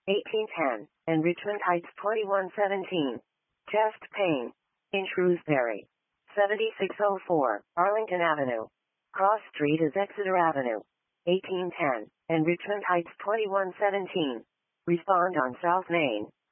1810, and Richmond Heights 2117. Chest pain. In Shrewsbury. 7604, Arlington Avenue. Cross Street is Exeter Avenue. 1810, and Richmond Heights 2117. Respond on South Main.